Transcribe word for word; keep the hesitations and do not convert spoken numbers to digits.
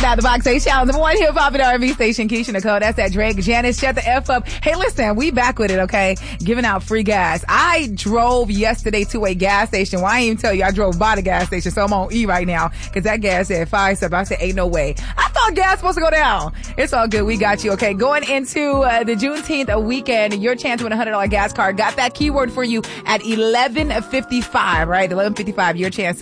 got the box station, number one hip hop and R and B station, Keisha Nicole. That's that Drake. Janice, shut the F up. Hey, listen, we back with it, okay? Giving out free gas. I drove yesterday to a gas station. Well, I didn't even tell you. I drove by the gas station, so I'm on E right now because that gas said five stuff. I said, ain't no way. I thought gas was supposed to go down. It's all good. We got you, okay? Going into uh, the Juneteenth weekend, your chance to win a one hundred dollars gas card. Got that keyword for you at eleven fifty-five, right? eleven fifty-five, your chance to